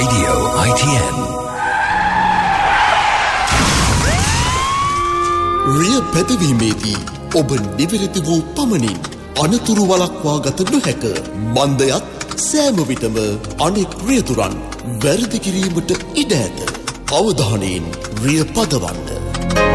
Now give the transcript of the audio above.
Radio ITN. රිය පැතවීමේදී ඔබ නිවැරදි වූ පමණින් අනතුරු වළක්වා ගත නොහැක. මන්දයත් සෑම විටම අනෙක් රියදුරන් වැරදි කිරීමට ඉඩ ඇත. අවධානයෙන් රිය පදවන්න.